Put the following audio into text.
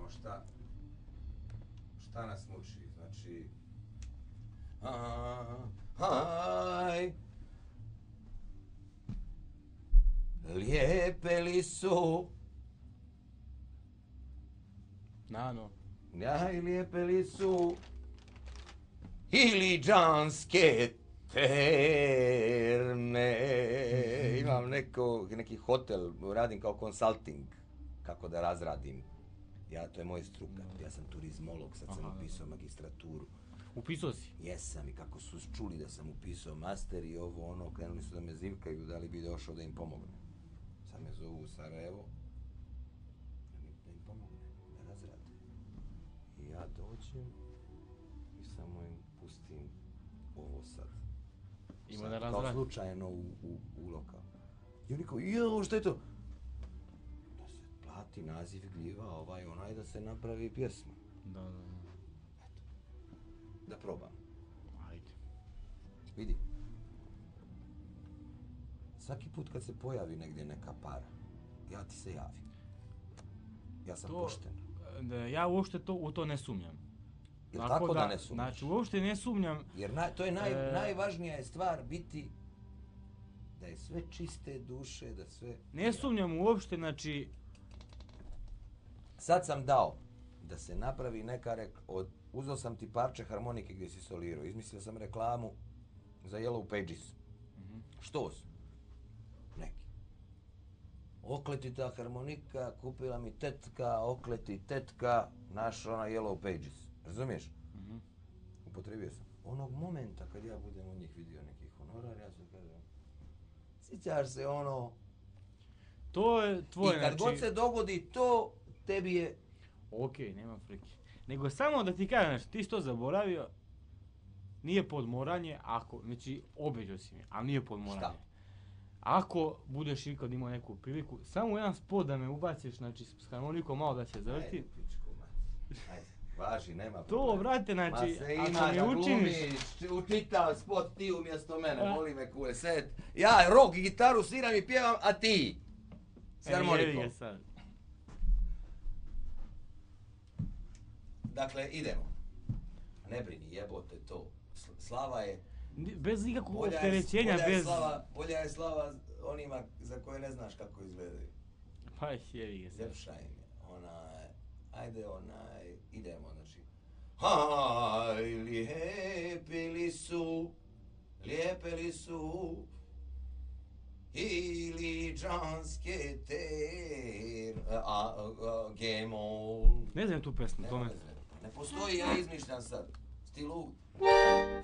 šta nas muči. Znači, aj, lijepe li su, aj, lijepe li su iliđanske terme. Imam neki hotel, radim kao konsulting, kako da razradim. To je moj struka, ja sam turizmolog, sad sam upisao magistraturu. Upisao si? Jesam, i kako su čuli da sam upisao master i ovo, krenuli su da me zivkaju, da li bi došao da im pomogne. Sad me zovu u Sarajevo, da im pomogne, da razrade. I ja dođem i samo im pustim ovo sad. Ima da razrade. Kao slučajno u lokal. I oni kao, jao, što je to? Da se plati naziv gljiva, onaj, da se napravi pjesma. Da. Da probam. Ajde. Vidi. Svaki put kad se pojavi negdje neka para, ja ti se javim. Ja sam pošten. Ja uopšte u to ne sumnjam. Jel tako da ne sumnjaš? Znači, uopšte ne sumnjam. Jer to je najvažnija je stvar biti da je sve čiste duše, da sve... Ne sumnjam uopšte, znači... Sad sam dao da se napravi neka uzeo sam ti parče harmonike gdje si solirao, izmislio sam reklamu za Yellow Pages. Što su? Neki. Okletita harmonika, kupila mi tetka, okleti tetka, naš Yellow Pages. Razumiješ? Upotrebio sam. Onog momenta kad ja budem od njih vidio neki honorar, ja ću kažem, sjećaš se To je tvoje, i kad god se dogodi to, tebi je... Okej, nema frike. Nego samo da ti kažem, znači, ti si to zaboravio, nije podmoranje, znači, obećao si mi, ali nije podmoranje. Šta? Ako budeš ikad imao neku priliku, samo jedan spot da me ubaciš, znači, s harmonikom malo da se zavrti. Ajde, pičku, ajde, važi, nema To, brate, znači, ako mi učiniš... Učitav spot ti umjesto mene, voli me kule, ja rock i gitaru sviram i pjevam, a ti s harmonikom. Dakle, idemo. Ne brini, jebote to. Slava je... Bez ikakvog opterećenja, bez... Bolja je slava onima za koje ne znaš kako izgledaju. Pa jevi ga sad. Ljepša im je. Idemo, znači. Aj, lijepe li su iliđanske gemol. Ne znam tu pesmu, to ne postoji, ja izmišljam sad. Stilu.